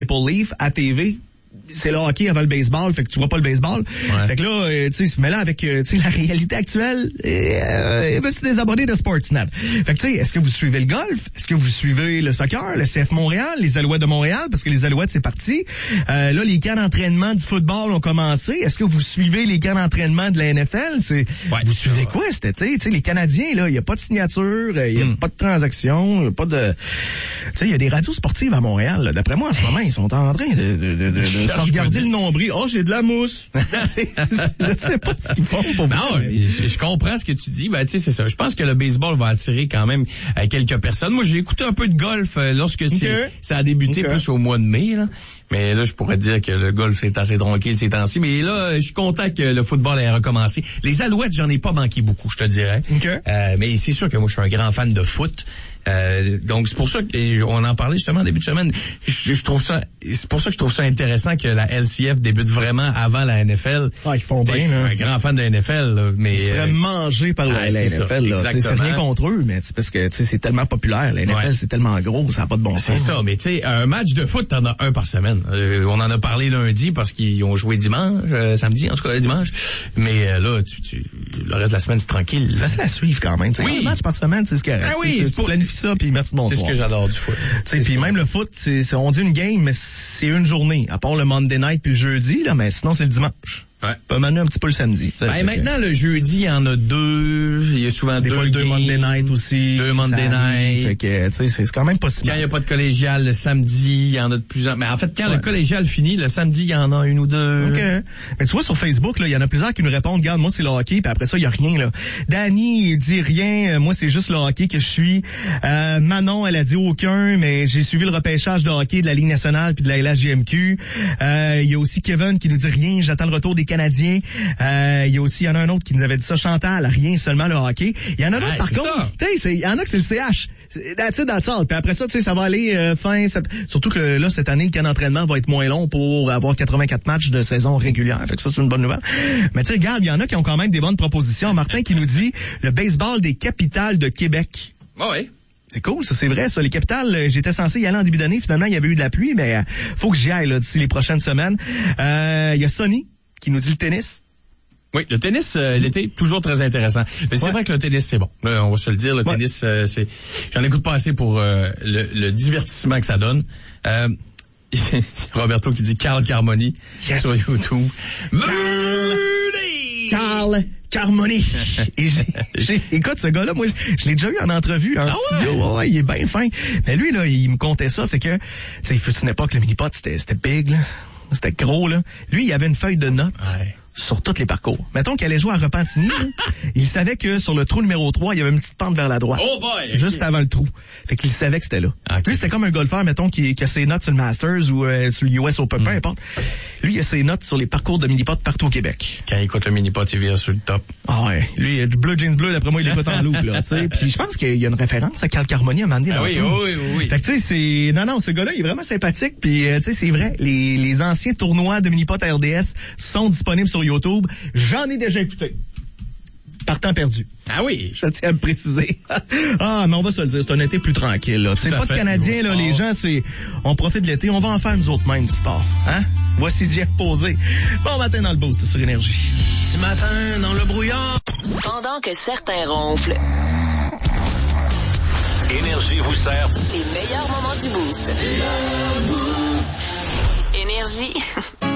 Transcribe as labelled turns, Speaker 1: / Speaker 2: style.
Speaker 1: Maple Leaf à TV. C'est le hockey avant le baseball, fait que tu vois pas le baseball.
Speaker 2: Ouais.
Speaker 1: Fait que là, tu sais, mais là avec la réalité actuelle, je me suis désabonné de Sportsnet. Fait que tu sais, est-ce que vous suivez le golf? Est-ce que vous suivez le soccer, le CF Montréal, les Alouettes de Montréal? Parce que les Alouettes, c'est parti. Là, les camps d'entraînement du football ont commencé. Est-ce que vous suivez les camps d'entraînement de la NFL? Vous suivez quoi cet été? Tu sais, les Canadiens, là, il y a pas de signature, il y a pas de transaction, y a pas de... Tu sais, il y a des radios sportives à Montréal. Là. D'après moi, en ce moment, ils sont en train de regarder le nombril. Oh, j'ai de la mousse. Je sais pas ce qu'ils font pour
Speaker 2: Non, je comprends ce que tu dis. Ben, tu sais, c'est ça. Je pense que le baseball va attirer quand même quelques personnes. Moi, j'ai écouté un peu de golf lorsque ça a débuté plus au mois de mai, là. Mais là, je pourrais dire que le golf est assez tranquille ces temps-ci. Mais là, je suis content que le football ait recommencé. Les Alouettes, j'en ai pas manqué beaucoup, je te dirais. Mais c'est sûr que moi, je suis un grand fan de foot. Donc c'est pour ça qu'on en parlait justement en début de semaine. C'est pour ça que je trouve ça intéressant que la LCF débute vraiment avant la NFL.
Speaker 1: Ah, ils font bien.
Speaker 2: Je suis un grand fan de la NFL, là, mais
Speaker 1: ils seraient mangés par la NFL. Là. C'est rien contre eux, mais c'est parce que c'est tellement populaire. La NFL, c'est tellement gros, ça n'a pas de bon sens.
Speaker 2: C'est ça, mais tu sais, un match de foot, t'en as un par semaine. On en a parlé lundi parce qu'ils ont joué dimanche, samedi, en tout cas dimanche. Mais là, le reste de la semaine, c'est tranquille.
Speaker 1: C'est facile à suivre quand même.
Speaker 2: Oui.
Speaker 1: Un match par semaine, c'est ce qu'il y a.
Speaker 2: Ah oui,
Speaker 1: c'est pour planifier ça, puis merci, bonsoir.
Speaker 2: C'est ce que j'adore du foot.
Speaker 1: Puis même le foot, on dit une game, mais c'est une journée. À part le Monday night puis le jeudi, là, mais sinon c'est le dimanche.
Speaker 2: Ouais.
Speaker 1: Peut mener un petit peu le samedi.
Speaker 2: Ben, maintenant, le jeudi, il y en a deux. Il y a souvent
Speaker 1: des fois deux Monday night aussi.
Speaker 2: Deux Monday night.
Speaker 1: Fait que, tu sais, c'est quand même possible.
Speaker 2: Quand il n'y a pas de collégial, le samedi, il y en a de plusieurs. Mais en fait, quand le collégial finit, le samedi, il y en a une ou deux.
Speaker 1: OK. Mais tu vois, sur Facebook, là, il y en a plusieurs qui nous répondent, regarde, moi, c'est le hockey, puis après ça, il y a rien, là. Danny, il dit rien. Moi, c'est juste le hockey que je suis. Manon, elle a dit aucun, mais j'ai suivi le repêchage de hockey de la Ligue nationale puis de la LHJMQ. Il y a aussi Kevin qui nous dit rien. J'attends le retour des Canadiens. Il y a aussi, il y en a un autre qui nous avait dit ça, Chantal, rien, seulement le hockey. Il y en a d'autres, par contre, tu sais, il y en a que c'est le CH. That's it, that's all. Puis après ça, tu sais, ça va aller surtout que là, cette année, le camp d'entraînement va être moins long pour avoir 84 matchs de saison régulière. Fait que ça, c'est une bonne nouvelle. Mais tu sais, regarde, il y en a qui ont quand même des bonnes propositions. Martin qui nous dit le baseball des capitales de Québec.
Speaker 2: Oui.
Speaker 1: C'est cool, ça, c'est vrai, ça. Les capitales, j'étais censé y aller en début d'année. Finalement, il y avait eu de la pluie, mais faut que j'y aille, là, d'ici les prochaines semaines. Il y a Sonny qui nous dit le tennis.
Speaker 2: Oui, le tennis, l'été, toujours très intéressant. Mais c'est vrai que le tennis, c'est bon. Là, on va se le dire, le tennis, j'en écoute pas assez pour le divertissement que ça donne. C'est Roberto qui dit Carl Carmoni sur YouTube.
Speaker 1: Carl Carmoni. Et écoute, ce gars-là, moi, je l'ai déjà eu en entrevue, en studio. Ouais, il est bien fin. Mais lui, là, il me contait ça, c'est que, tu sais, il fut une époque, le mini-pot, c'était big, là. C'était gros, là. Lui, il avait une feuille de notes. Ouais. Sur tous les parcours. Mettons qu'il allait jouer à Repentigny, il savait que sur le trou numéro 3, il y avait une petite pente vers la droite.
Speaker 2: Oh boy!
Speaker 1: Juste avant le trou. Fait qu'il savait que c'était là. Okay. Lui, c'était comme un golfeur, mettons, qui a ses notes sur le Masters ou sur le US Open, peu importe. Lui, il a ses notes sur les parcours de mini-pot partout au Québec.
Speaker 2: Quand il écoute le mini-pot, il vire sur le top.
Speaker 1: Ah ouais. Lui, il a du bleu jeans bleu, d'après moi, il écoute en loupe, là, tu sais. Puis je pense qu'il y a une référence à Carl Carmoni à un moment donné.
Speaker 2: Oui.
Speaker 1: Fait que tu sais, c'est... Non, ce gars-là, il est vraiment sympathique. Puis, tu sais, c'est vrai, les anciens tournois de mini-pot à RDS sont disponibles sur YouTube. J'en ai déjà écouté. Par temps perdu.
Speaker 2: Ah oui?
Speaker 1: Je tiens à me préciser. Ah, mais on va se le dire, c'est un été plus tranquille, là. C'est pas de Canadiens, là, les gens, on profite de l'été, on va en faire nous autres mêmes du sport. Hein? Voici Jeff Posé. Bon matin dans le boost sur Énergie. Ce matin, dans le brouillard.
Speaker 3: Pendant que certains ronflent.
Speaker 4: Énergie vous sert.
Speaker 3: Les meilleurs moments du boost. Le boost. Énergie.